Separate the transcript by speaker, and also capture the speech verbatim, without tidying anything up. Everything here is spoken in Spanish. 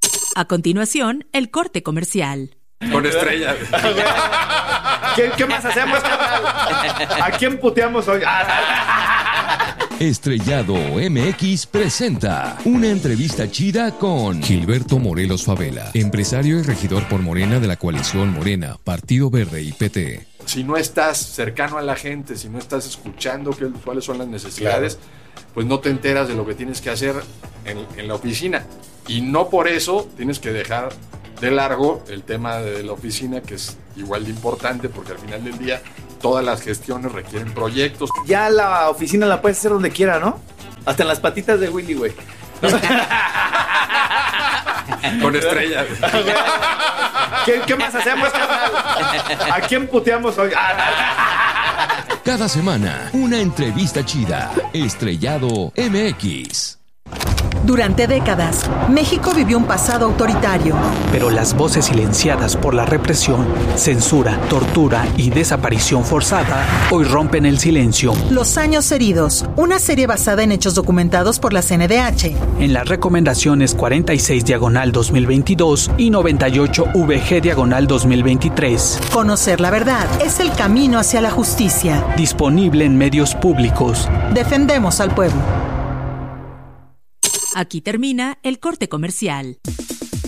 Speaker 1: A continuación, el corte comercial.
Speaker 2: Con estrellas.
Speaker 3: ¿Qué, ¿Qué más hacemos? ¿A quién puteamos hoy?
Speaker 4: Estrellado M X presenta una entrevista chida con Gilberto Morelos Favela, empresario y regidor por Morena de la coalición Morena, Partido Verde y P T.
Speaker 2: Si no estás cercano a la gente, si no estás escuchando qué, cuáles son las necesidades, claro, pues no te enteras de lo que tienes que hacer en, en la oficina. Y no por eso tienes que dejar de largo el tema de la oficina, que es igual de importante, porque al final del día todas las gestiones requieren proyectos.
Speaker 3: Ya la oficina la puedes hacer donde quiera, ¿no? Hasta en las patitas de Willy, güey.
Speaker 2: Con estrellas.
Speaker 3: ¿Qué, ¿Qué más hacemos? ¿A quién puteamos hoy?
Speaker 4: Cada semana, una entrevista chida. Estrellado M X.
Speaker 5: Durante décadas, México vivió un pasado autoritario.
Speaker 6: Pero las voces silenciadas por la represión, censura, tortura y desaparición forzada hoy rompen el silencio.
Speaker 5: Los años heridos, una serie basada en hechos documentados por la C N D H.
Speaker 6: En las recomendaciones cuarenta y seis diagonal dos mil veintidós y noventa y ocho V G diagonal dos mil veintitrés.
Speaker 5: Conocer la verdad es el camino hacia la justicia.
Speaker 6: Disponible en medios públicos.
Speaker 5: Defendemos al pueblo.
Speaker 1: Aquí termina el corte comercial.